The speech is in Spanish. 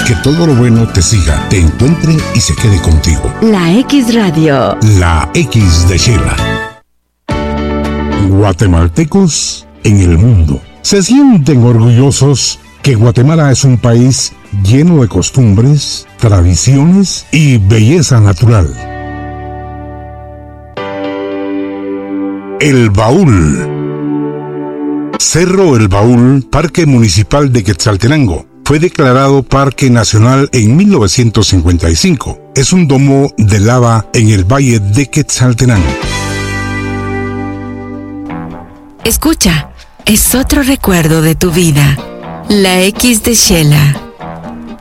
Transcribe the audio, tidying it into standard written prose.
Que todo lo bueno te siga, te encuentre y se quede contigo. La X Radio. La X de Shela. Guatemaltecos en el mundo se sienten orgullosos que Guatemala es un país lleno de costumbres, tradiciones y belleza natural. El Baúl. Cerro El Baúl, Parque Municipal de Quetzaltenango, fue declarado Parque Nacional en 1955. Es un domo de lava en el Valle de Quetzaltenango. Escucha, es otro recuerdo de tu vida. La X de Shela.